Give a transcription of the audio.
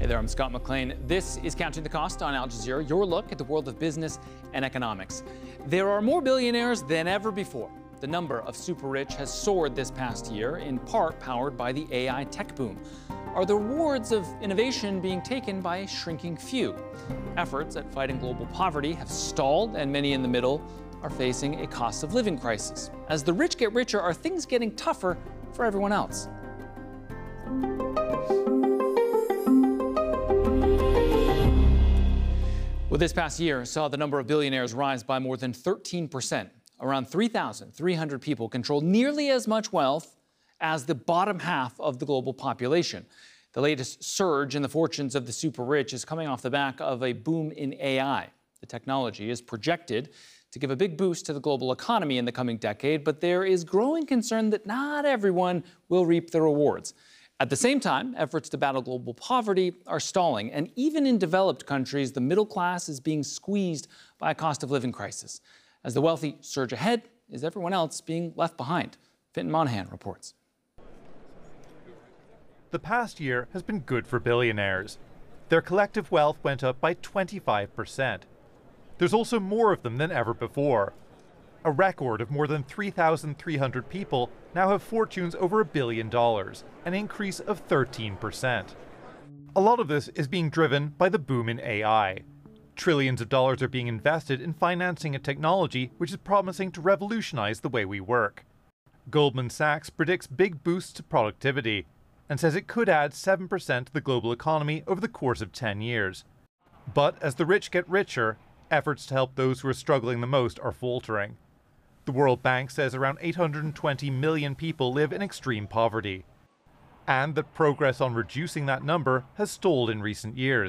Hey there, I'm Scott McLean. This is Counting the Cost on Al Jazeera, your look at the world of business and economics. There are more billionaires than ever before. The number of super rich has soared this past year, in part powered by the AI tech boom. Are the rewards of innovation being taken by a shrinking few? Efforts at fighting global poverty have stalled, and many in the middle are facing a cost of living crisis. As the rich get richer, are things getting tougher for everyone else? Well, this past year saw the number of billionaires rise by more than 13%. Around 3,300 people control nearly as much wealth as the bottom half of the global population. The latest surge in the fortunes of the super rich is coming off the back of a boom in AI. The technology is projected to give a big boost to the global economy in the coming decade, but there is growing concern that not everyone will reap the rewards. At the same time, efforts to battle global poverty are stalling, and even in developed countries, the middle class is being squeezed by a cost of living crisis. As the wealthy surge ahead, is everyone else being left behind? Fintan Monahan reports. The past year has been good for billionaires. Their collective wealth went up by 25%. There's also more of them than ever before. A record of more than 3,300 people now have fortunes over $1 billion, an increase of 13%. A lot of this is being driven by the boom in AI. Trillions of dollars are being invested in financing a technology which is promising to revolutionize the way we work. Goldman Sachs predicts big boosts to productivity and says it could add 7% to the global economy over the course of 10 years. But as the rich get richer, efforts to help those who are struggling the most are faltering. The World Bank says around 820 million people live in extreme poverty, and that progress on reducing that number has stalled in recent years.